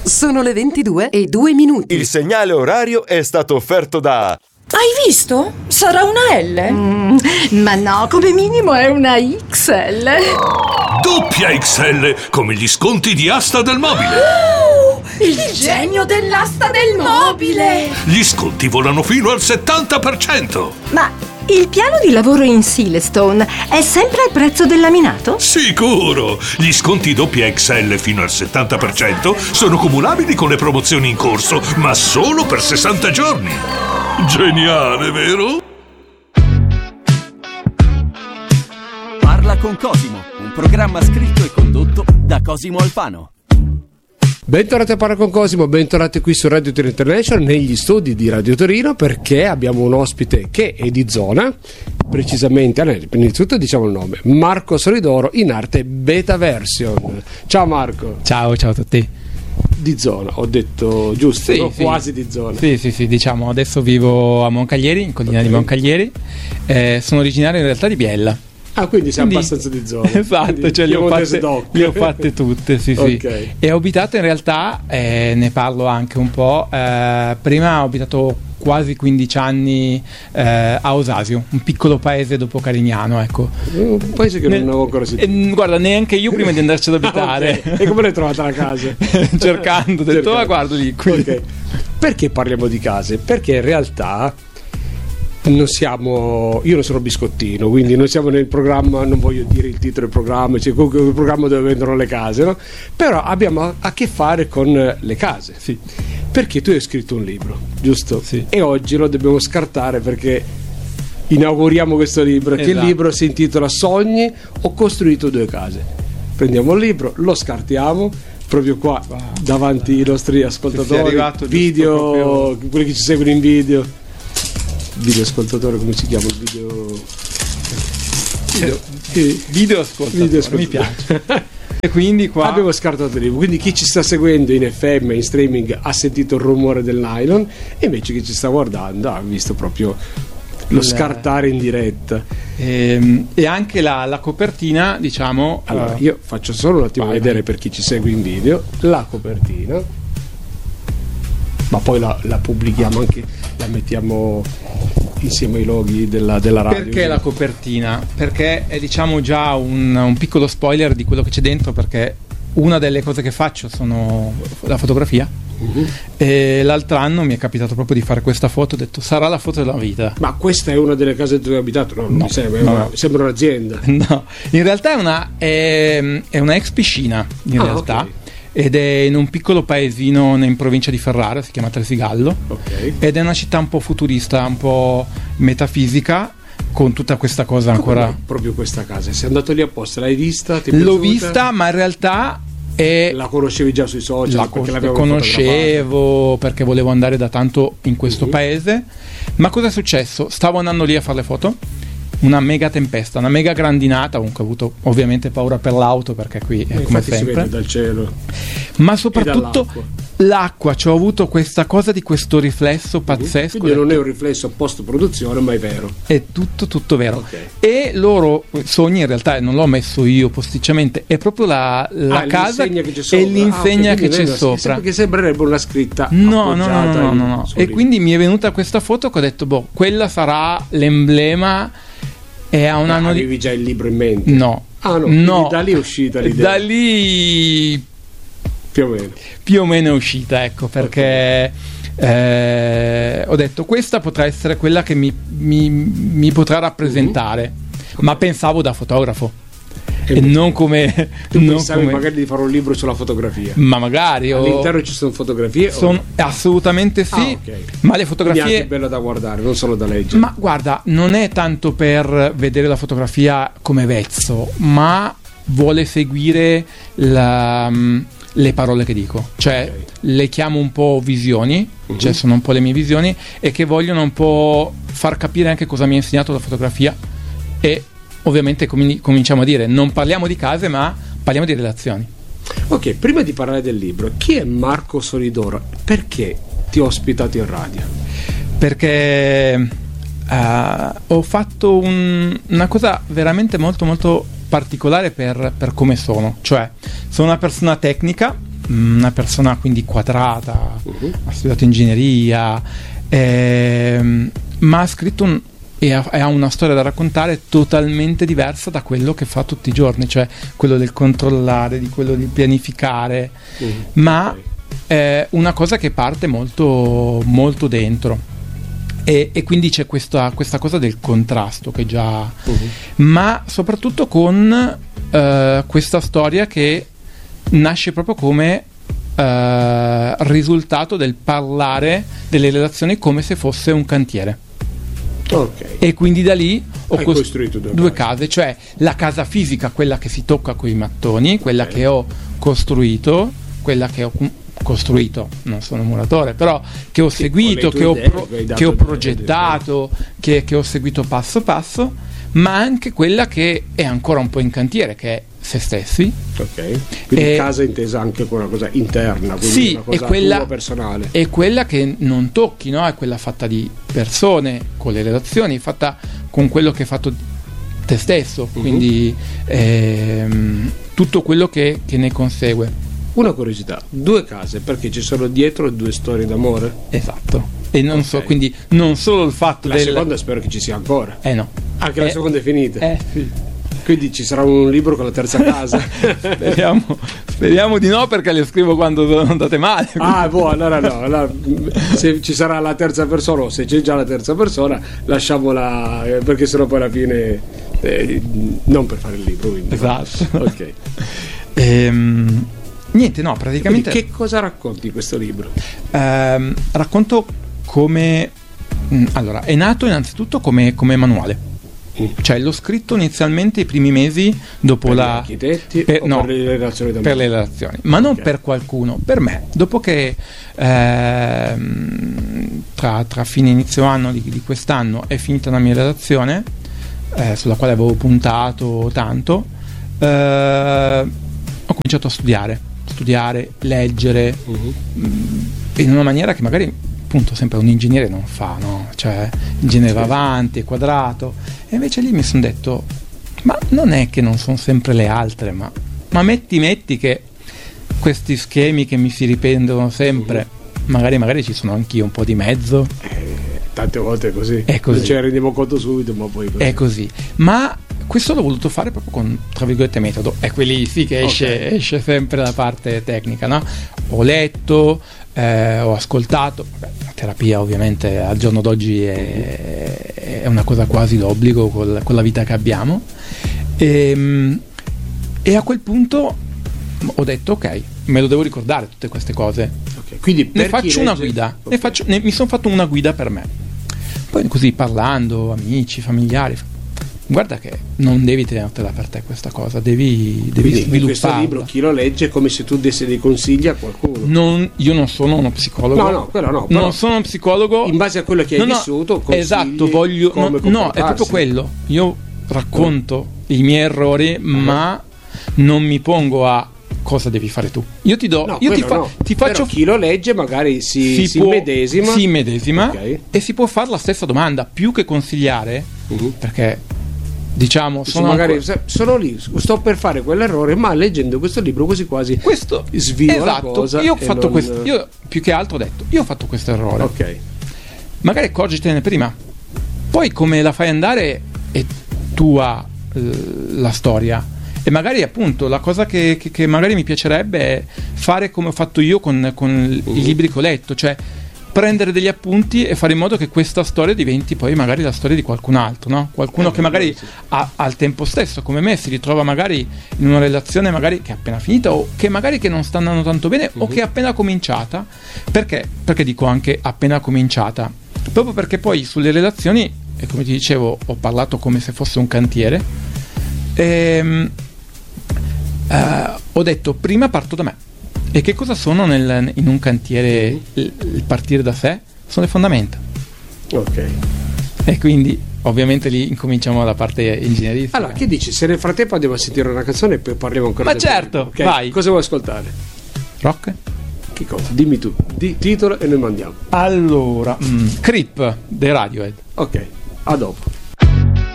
Sono le 22:02. Il segnale orario è stato offerto da... Hai visto? Sarà una L. Ma no, come minimo è una XL. Doppia XL, come gli sconti di Asta del Mobile. Il genio dell'asta del mobile. Gli sconti volano fino al 70%. Ma il piano di lavoro in Silestone è sempre al prezzo del laminato? Sicuro! Gli sconti doppia XL fino al 70% sono cumulabili con le promozioni in corso, ma solo per 60 giorni. Geniale, vero? Parla con Cosimo, un programma scritto e condotto da Cosimo Alfano. Bentornati a Parla con Cosimo, bentornati qui su Radio Torino International negli studi di Radio Torino, perché abbiamo un ospite che è di zona, precisamente, innanzitutto diciamo il nome, Marco Solidoro, in arte Beta Version. Ciao Marco. Ciao a tutti. Di zona, ho detto giusto? Sì, no? sì. Quasi di zona. Sì, diciamo adesso vivo a Moncaglieri, in collina di Moncaglieri. Sono originario in realtà di Biella. Quindi sei abbastanza di zona. Esatto, quindi cioè le ho fatte tutte, sì. Okay. E ho abitato in realtà, ne parlo anche un po', prima ho abitato quasi 15 anni a Osasio, un piccolo paese dopo Carignano, ecco. Un paese che non avevo ancora sentito. Guarda, neanche io prima di andarci ad abitare. Okay. E come l'hai trovata la casa? Cercando, ho detto, guarda lì, qui. Okay. Perché parliamo di case? Perché in realtà io non sono biscottino, quindi non siamo nel programma, non voglio dire il titolo del programma, cioè comunque il programma dove vendono le case, no? Però abbiamo a che fare con le case, sì. Perché tu hai scritto un libro, giusto? Sì. E oggi lo dobbiamo scartare perché inauguriamo questo libro, esatto. Che il libro si intitola Sogni, ho costruito 2 case. Prendiamo il libro, lo scartiamo proprio qua davanti ai nostri ascoltatori, video, quelli che ci seguono in video ascoltatore, come si chiama il video ascoltatore, mi piace. E quindi qua abbiamo scartato il libro, quindi chi ci sta seguendo in FM, in streaming, ha sentito il rumore del nylon, e invece chi ci sta guardando ha visto proprio lo scartare in diretta. E anche la copertina, diciamo. Allora io faccio solo un attimo vedere per chi ci segue in video la copertina, ma poi la pubblichiamo anche, la mettiamo insieme ai loghi della radio. Perché la copertina? Perché è, diciamo, già un piccolo spoiler di quello che c'è dentro, perché una delle cose che faccio sono la fotografia. E l'altro anno mi è capitato proprio di fare questa foto, ho detto sarà la foto della vita. Ma questa è una delle case dove hai abitato? No, non mi sembra, sembra un'azienda. No, in realtà è una ex piscina, in realtà. Okay. Ed è in un piccolo paesino in provincia di Ferrara, si chiama Tresigallo. Okay. Ed è una città un po' futurista, un po' metafisica, con tutta questa cosa. Come ancora. mai proprio questa casa? Sei andato lì apposta, l'hai vista? L'ho vista, ma in realtà la conoscevi già sui social? La conoscevo perché volevo andare da tanto in questo paese. Ma cosa è successo? Stavo andando lì a fare le foto, una mega tempesta, una mega grandinata. Comunque ho avuto ovviamente paura per l'auto, perché qui è come sempre. Si vede dal cielo, ma soprattutto l'acqua, cioè ho avuto questa cosa di questo riflesso pazzesco. Quindi non è un riflesso post produzione, ma è vero, è tutto vero. Okay. E loro sogni, in realtà non l'ho messo io posticciamente, è proprio la casa e l'insegna che c'è sopra, perché sembrerebbe una scritta no. E quindi mi è venuta questa foto che ho detto quella sarà l'emblema. E a un anno avevi già il libro in mente? No. No. Da lì è uscita l'idea? Da lì più o meno è uscita, ecco, perché ho detto questa potrà essere quella che mi potrà rappresentare, ma pensavo da fotografo. E non come tu pensavi magari di fare un libro sulla fotografia, ma magari all'interno ci sono fotografie? Assolutamente sì. Okay. Ma le fotografie è anche bella da guardare, non solo da leggere. Ma guarda, non è tanto per vedere la fotografia come vezzo, ma vuole seguire le parole che dico, cioè le chiamo un po' visioni, cioè sono un po' le mie visioni, e che vogliono un po' far capire anche cosa mi ha insegnato la fotografia. E ovviamente cominciamo a dire, non parliamo di case, ma parliamo di relazioni. Ok, prima di parlare del libro, chi è Marco Solidoro? Perché ti ho ospitato in radio? Perché ho fatto una cosa veramente molto molto particolare per come sono. Cioè, sono una persona tecnica, una persona quindi quadrata, ha studiato ingegneria, ma ha scritto e ha una storia da raccontare totalmente diversa da quello che fa tutti i giorni, cioè quello del controllare, di quello di pianificare, ma è una cosa che parte molto, molto dentro, e quindi c'è questa cosa del contrasto che già ma soprattutto con questa storia che nasce proprio come risultato del parlare delle relazioni come se fosse un cantiere. Okay. E quindi da lì ho costruito due case, cioè la casa fisica, quella che si tocca coi mattoni, quella che ho costruito, quella che ho costruito, non sono un muratore, però che ho seguito, che ho progettato, che ho seguito passo passo, ma anche quella che è ancora un po' in cantiere, che è se stessi. Ok. Quindi casa intesa anche con una cosa interna, quindi sì, una cosa è quella, tua personale. è quella che non tocchi, no? È quella fatta di persone, con le relazioni, fatta con quello che hai fatto te stesso, quindi tutto quello che ne consegue. Una curiosità, 2 case, perché ci sono dietro 2 storie d'amore? Esatto. E non so, quindi non solo il fatto la seconda spero che ci sia ancora. No. Anche la seconda è finita. Sì. Quindi ci sarà un libro con la terza casa. Speriamo di no, perché le scrivo quando sono andate male. Allora no. Allora, se ci sarà la terza persona, o se c'è già la terza persona, lasciamola, perché sennò poi alla fine non per fare il libro. Quindi, esatto. Ok. Niente, no, praticamente. Quindi che cosa racconti in questo libro? Racconto come. Allora, è nato innanzitutto come manuale. Cioè, l'ho scritto inizialmente i primi mesi dopo per gli architetti per le relazioni d'amore? Per le relazioni, ma non per qualcuno, per me. Dopo che tra fine e inizio anno di quest'anno è finita la mia relazione, sulla quale avevo puntato tanto, ho cominciato a studiare, leggere, in una maniera che magari appunto sempre un ingegnere non fa, no? Cioè l'ingegnere va avanti, è quadrato, e invece lì mi sono detto, ma non è che non sono sempre le altre, ma metti che questi schemi che mi si riprendono sempre, magari ci sono anch'io un po' di mezzo. Tante volte è così. Non ce ne rendiamo conto subito, ma poi così. È così. Ma questo l'ho voluto fare proprio con, tra virgolette, metodo. È quelli sì che esce sempre la parte tecnica, no? Ho letto, ho ascoltato. La terapia ovviamente al giorno d'oggi è una cosa quasi d'obbligo con la vita che abbiamo. E a quel punto ho detto, ok, me lo devo ricordare tutte queste cose. Quindi ne faccio una guida. Mi sono fatto una guida per me. Poi così parlando, amici, familiari, guarda che non devi tenertela per te questa cosa, devi svilupparla. In questo libro chi lo legge è come se tu dessi dei consigli a qualcuno. Io non sono uno psicologo. No, quello no. Non sono uno psicologo. In base a quello che hai vissuto, consigli. Esatto, voglio. No, è proprio quello. Io racconto i miei errori, ma non mi pongo a cosa devi fare tu. Io ti do, ti faccio. Però chi lo legge magari si medesima, e si può fare la stessa domanda, più che consigliare, perché diciamo sono lì, sto per fare quell'errore, ma leggendo questo libro quasi questo svio la cosa. Io ho fatto questo, io più che altro ho detto, io ho fatto questo errore. Ok. Magari accorgitene prima. Poi come la fai andare è tua la storia. E magari appunto la cosa che magari mi piacerebbe è fare come ho fatto io con i libri che ho letto, cioè prendere degli appunti e fare in modo che questa storia diventi poi magari la storia di qualcun altro, no? Qualcuno che magari al tempo stesso come me si ritrova magari in una relazione magari che è appena finita, o che magari che non sta andando tanto bene, o che è appena cominciata. Perché dico anche appena cominciata? Proprio perché poi sulle relazioni, e come ti dicevo, ho parlato come se fosse un cantiere, ho detto prima parto da me. E che cosa sono in un cantiere il partire da sé? Sono le fondamenta. Ok. E quindi ovviamente lì incominciamo la parte ingegneristica. Allora, che dici? Se nel frattempo andiamo a sentire una canzone e poi parliamo ancora. Ma certo, okay? Vai. Cosa vuoi ascoltare? Rock? Che cosa? Dimmi tu. Titolo e noi mandiamo. Allora, Creep dei Radiohead. Ok, a dopo.